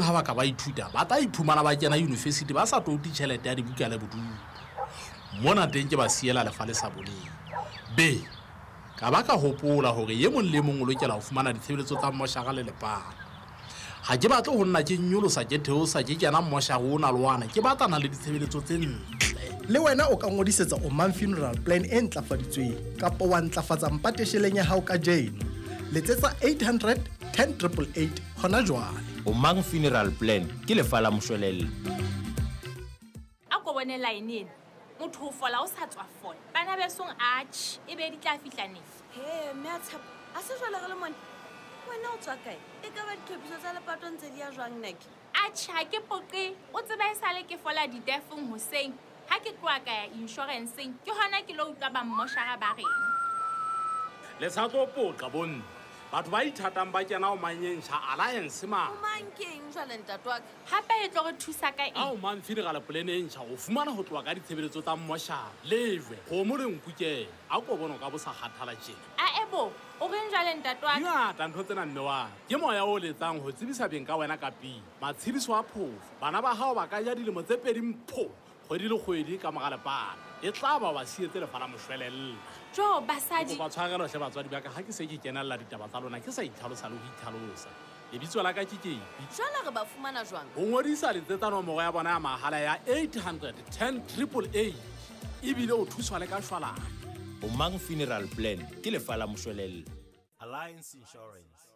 ha ba ka ba ithuta ba tla iphumana ba kena university ba sa touti tjhelete ya dibuka le bodulo mona teng ke ba siela lefa le sa boleng b ka ba ka hopola hore ye mong le mong o lokela ho fumana ditshebeletso tsa mmoshara le lepana ha ke batle ho nna ke nyolosa ke theosa ke kena mmoshara o na lwana ke batlana le ditshebeletso tse ntle le wena o ka ngodisetsa Oman Funeral Plan e ntlafaditsweng kapa wa ntlafatsa mpatesheleng ya hao ka jeno letsetsa 800 10888 hona jwale. Oman Funeral Plan ke lefa la moshwelelle. A ko bone line ena motho o fola o sa tswa fola bana besong arch e be di tla fihla nefe he mme a tshepo a se jwale re le mona wena o tswa kae e ka ba ditlhophiso tsa lepato ntse di ya jwang neke arch ha ke poqe o tseba e sale ke fola ditefong hoseng ha ke tloa ka ya insuranceeng ke hona ke lo utlwa ba mmoshara ba reng le sa tlo poqa bonna batho ba ithatang ba kena o manyensha alliance ma o mang ke eng jwale ntatwa hape e tlo re thusa ka a o man Funeral Plan e ntjha o fumana ho tloa ka ditshebeletso tsa mmoshara lejwe go mo le nkukela a ko bona ka bo sa kgathala tjena a ebo o reng jwale ntatwa ngata ntho tsena nne wa ke moya o letsang ho tsebisa beng ka wena ka pi matshidiso a phofu bana ba hao ba ka ja dilemo tse pedi mpho kgwedi le kgwedi ka mogale pana e tla ba ba sietse lefa la moshwelelle jo basadi ba tshwarelo hle batswadi ba ka ha ke se ke kenella ditaba tsa lona ke sa itlhalosa le ho itlhalosa lebitso la ka ke kepi jwale re ba fumana jwang ho ngodisa letsetsa nomoro ya bona ya mahala ya 800 10888 ebile o thuswa le ka shwalana. Oman Funeral Plan ke lefa la moshwelelle. Alliance Insurance.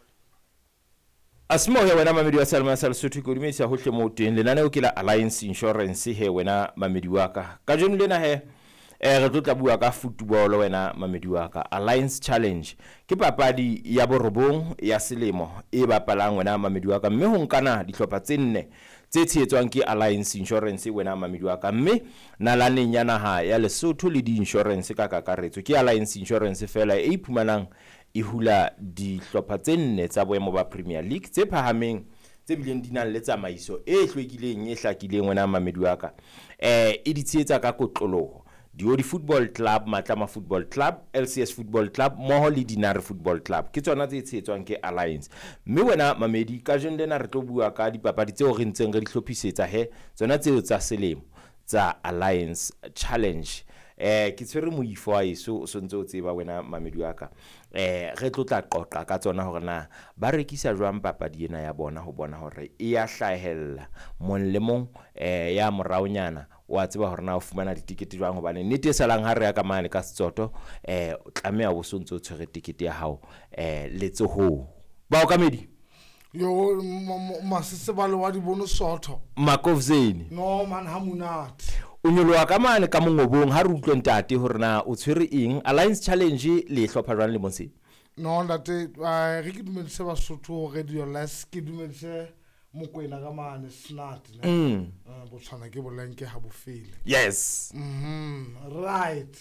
Asmo he wena mamedi wa Salma Salsotho ko dumedisa hohle mo teng lenaneo ke la Alliance Insurance he wena mamedi wa ka jeno lena he re tla bua ka football wena mamedi wa ka Alliance Challenge ke papadi ya borobong ya selemo e bapalang wena mamedi wa ka mme ho nkana dihlopha tse nne tse tshetswang ke Alliance Insurance wena mamedi wa ka mme nalaneng ya naha ya Lesotho le di insurance ka kakaretso ke Alliance Insurance fela e iphumanang e hula dihlopha tse nne tsa boemo ba Premier League tse phahameng tse bileng di nang le tsamaiso e hlwekileng e hlakileng wena mamedi wa ka e di tshetsa ka kotloloho Diori Football Club, Matlama Football Club, LCS Football Club, moho le Dinare Football Club. Ke tsona tse tshetswang ke Alliance. Mme wena mamedi ka jeno lena re tlo bua ka dipapadi tseo re ntseng re di hlophisetsa he tsona tseo tsa selemo tsa Alliance Challenge. Ke tshwere moifo wa eso so ntse o tseba wena mamedi wa ka re tlo tla qoqa ka tsona hore na ba rekisa jwang papadi ena ya bona ho bona hore e ya hlahella mon le mong ya moraonyana wa tseba hore na o fumana ditikete jwang hobane nnete salang ha re ya ka mane ka setsoto o tlameha o sontso o tshwere tikete ya hao letsoho ba o kamedi yo masisebalo wa di bonusotho Makovzeni no man hamunati o nyoloa ka mane ka mongobong ha re utlwe ntate hore na o tshwere eng Alliance Challenge le hlopha jwang le monse no ntate re ke dumedise Basotho radio less ke dumedise Mokwena ka mane snat bo tshwana ke bolenke ha bofele yes right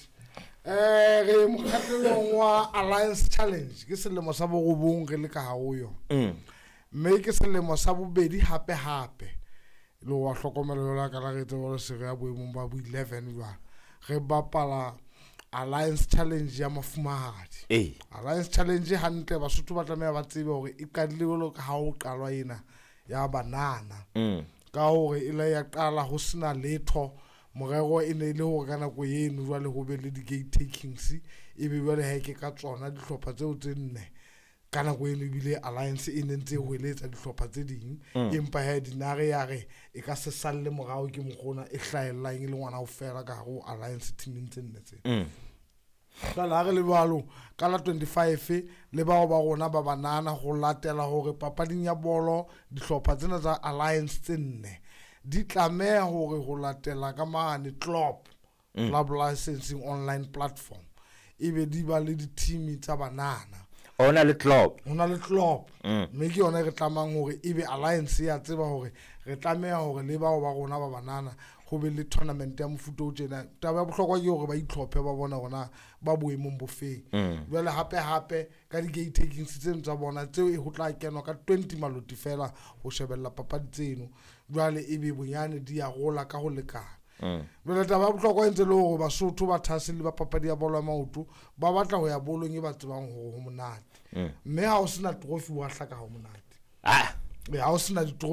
re mokgatlelong wa Alliance Challenge ke selemo sa borobong re le ka ha o yo mme ke selemo sa bobedi hape lo wa hlokomelo la ka la re tlo se re ya boemong ba 11 jwa re bapala Alliance Challenge ya mafumahadi Alliance Challenge hantle Basotho ba tlameha ba tsebe hore e qadile ka ha o qalwa ena ya banana ka hore ile ya qala ho sina letho morero e ne le hore kana go yeno jwa le ho be le di gate takings e be jwa le heke ka tsona dihlopha tseo tse nne kana go eno bile Alliance e nentse ho eletsa dihlopha tse ding empa ha Dinare ya re e ka se salle morao ke mogona e hlaelang e le ngwana o fela ka go Alliance teaming tse nne tse ka la re le balo ka la 25 le bao ba rona ba banana go latela hore papading ya bolo dihlopha tsena tsa Alliance tse nne di tlameha hore go latela ka mane club licensing online platform e be di ba le di team tsa banana ona le club mme ke yona re tlamang hore ebe Alliance ya tseba hore re tlameha hore le bao ba rona ba banana ho be le tournament ya mofuta o tjena taba ya bohlokwa ke hore ba itlhophe ba bona rona ba boemong bofeng jwale hape ka di gate takings tseno tsa bona tseo e ho tla kenwa ka 20 maloti fela ho shebella papadi tseno jwale ebe bonyane di ya rola ka ho lekana Jwale taba ya bohlokwa entse le hore Basotho ba thasile ba papadi ya bolo ya maoto ba batla ho ya bolong e ba tsebang hore ho monate mme ha o sena trophy wa hlaka ha o monate ha o sena